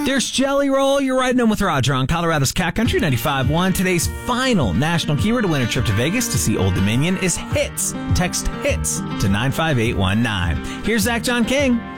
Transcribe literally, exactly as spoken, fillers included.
There's Jelly Roll. You're riding in with Roger on Colorado's Cat Country ninety-five point one. Today's final national keyword to win a trip to Vegas to see Old Dominion is HITS. Text HITS to nine five eight one nine. Here's Zach John King.